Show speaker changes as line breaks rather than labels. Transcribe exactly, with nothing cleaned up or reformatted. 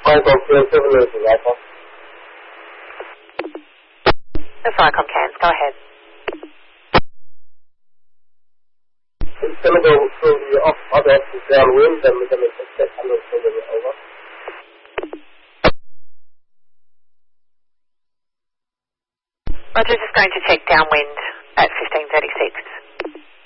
Viacom Q seven Losing Viacom.
The Viacom cans, go ahead.
It's going to go through the off, other options downwind, and we're going to set one hundred swing it over.
Roger, just going to check downwind at fifteen thirty-six.